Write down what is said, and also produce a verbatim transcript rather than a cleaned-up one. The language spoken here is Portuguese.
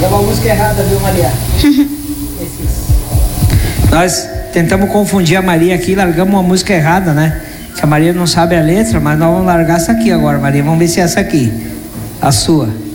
Largamos a música errada, viu, Maria? Nós tentamos confundir a Maria aqui, largamos uma música errada, né? Que a Maria não sabe a letra, mas nós vamos largar essa aqui agora, Maria. Vamos ver se é essa aqui, a sua.